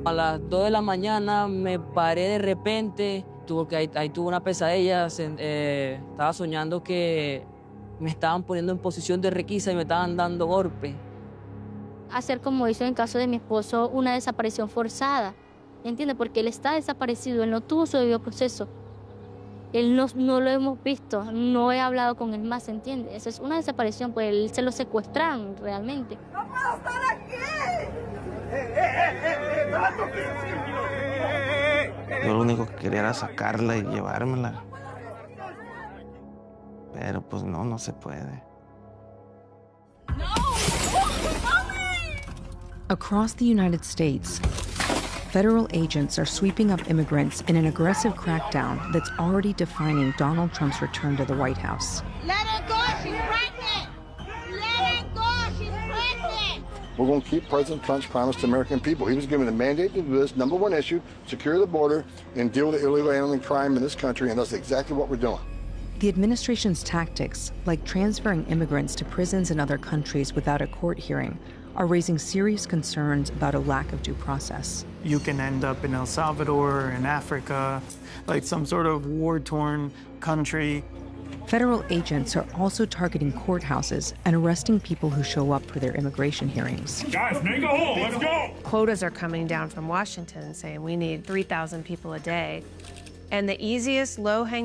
A las 2 de la mañana me paré de repente, ahí tuve una pesadilla, estaba soñando que me estaban poniendo en posición de requisa y me estaban dando golpes. Hacer como hizo en caso de mi esposo una desaparición forzada, ¿entiende? Porque él está desaparecido, él no tuvo su debido proceso. Él no lo hemos visto, no he hablado con él más, ¿entiende? Esa es una desaparición, pues él se lo secuestraron realmente. ¡No puedo estar aquí! Yo lo único que quería era sacarla y llevármela. Pero pues no se puede. Across the United States, federal agents are sweeping up immigrants in an aggressive crackdown that's already defining Donald Trump's return to the White House. Let her go, she's pregnant! Let her go, she's pregnant! We're going to keep President Trump's promise to American people. He was given a mandate to do this, number one issue, secure the border and deal with the illegal alien crime in this country, and that's exactly what we're doing. The administration's tactics, like transferring immigrants to prisons in other countries without a court hearing, are raising serious concerns about a lack of due process. You can end up in El Salvador, in Africa, like some sort of war-torn country. Federal agents are also targeting courthouses and arresting people who show up for their immigration hearings. Guys, make a hole, let's go! Quotas are coming down from Washington saying we need 3,000 people a day. And the easiest low-hanging